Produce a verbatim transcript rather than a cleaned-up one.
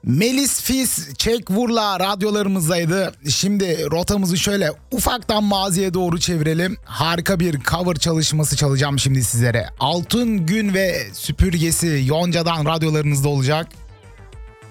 Melis Fis Çek Vur'la radyolarımızdaydı. Şimdi rotamızı şöyle ufaktan maziye doğru çevirelim. Harika bir cover çalışması çalacağım şimdi sizlere. Altın Gün ve Süpürgesi Yonca'dan radyolarınızda olacak.